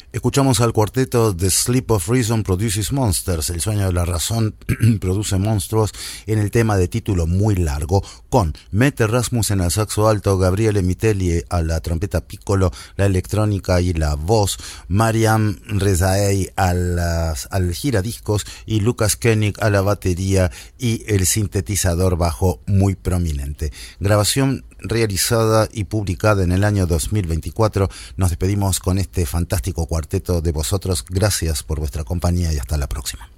Escuchamos al cuarteto The Sleep of Reason Produces Monsters, el sueño de la razón produce monstruos, en el tema de título muy largo, con Mette Rasmussen al saxo alto, Gabriele Mitelli a la trompeta piccolo, la electrónica y la voz, Mariam Rezaei al giradiscos y Lucas Koenig a la batería y el sintetizador bajo muy prominente. Grabación realizada y publicada en el año 2024. Nos despedimos con este fantástico cuarteto de vosotros. Gracias por vuestra compañía y hasta la próxima.